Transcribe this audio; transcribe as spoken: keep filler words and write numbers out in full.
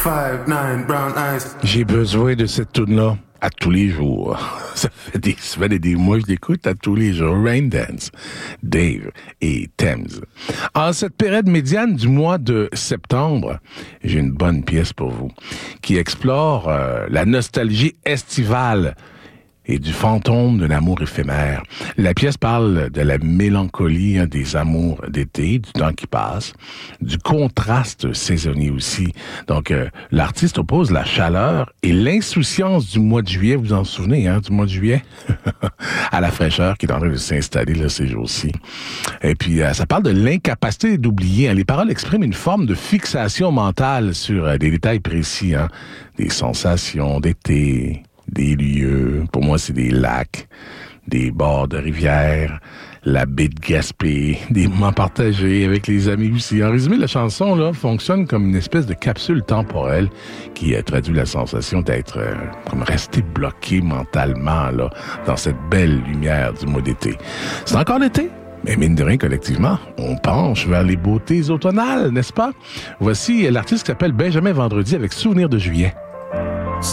five, nine, brown eyes. J'ai besoin de cette tune-là à tous les jours. Ça fait des semaines et des mois que je l'écoute à tous les jours. Rain Dance, Dave et Thames. En cette période médiane du mois de septembre, j'ai une bonne pièce pour vous qui explore euh, la nostalgie estivale et du fantôme de l'amour éphémère. La pièce parle de la mélancolie hein, des amours d'été, du temps qui passe, du contraste saisonnier aussi. Donc, euh, l'artiste oppose la chaleur et l'insouciance du mois de juillet, vous vous en souvenez, hein, du mois de juillet, à la fraîcheur qui est en train de s'installer là, ces jours-ci. Et puis, euh, ça parle de l'incapacité d'oublier. Hein. Les paroles expriment une forme de fixation mentale sur euh, des détails précis, hein, des sensations d'été, des lieux, pour moi c'est des lacs, des bords de rivières, la baie de Gaspé, des moments partagés avec les amis aussi. En résumé, la chanson là fonctionne comme une espèce de capsule temporelle qui euh, traduit la sensation d'être euh, comme resté bloqué mentalement là dans cette belle lumière du mois d'été. C'est encore l'été, mais mine de rien, collectivement, on penche vers les beautés automnales, n'est-ce pas? Voici l'artiste qui s'appelle Benjamin Vendredi avec Souvenir de juillet.